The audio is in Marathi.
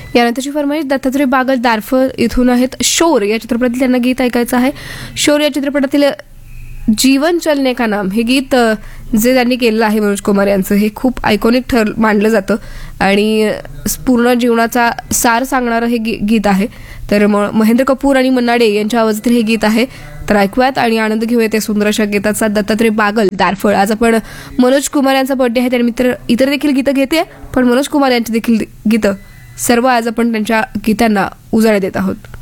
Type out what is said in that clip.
यानंतरची फरमाईश दत्तात्रय बागल दारफळ इथून आहेत. शोर या चित्रपटातील त्यांना गीत ऐकायचं आहे. शोर या चित्रपटातील जीवन चलने का नाम हे गीत जे त्यांनी केलेलं आहे मनोज कुमार यांचं, हे खूप आयकॉनिक मानलं जातं आणि पूर्ण जीवनाचा सार सांगणारं हे गीत आहे. तर महेंद्र कपूर आणि मन्ना डे यांच्या आवाजातील हे गीत आहे. तर ऐकूयात आणि आनंद घेऊयात या सुंदर अशा गीताचा. दत्तात्रय बागल दारफळ. आज आपण मनोज कुमार यांचा बर्थडे आहे, त्यानिमित्त इतर देखील गीतं घेते, पण मनोज कुमार यांची देखील गीतं सर्व आज आपण त्यांच्या गीतांना उजाळा देत आहोत.